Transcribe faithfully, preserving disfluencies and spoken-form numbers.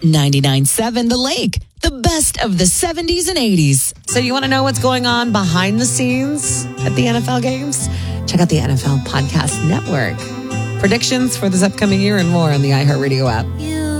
ninety-nine point seven The Lake, the best of the seventies and eighties. So you want to know what's going on behind the scenes at the N F L games? Check out the N F L Podcast Network. Predictions for this upcoming year and more on the iHeartRadio app.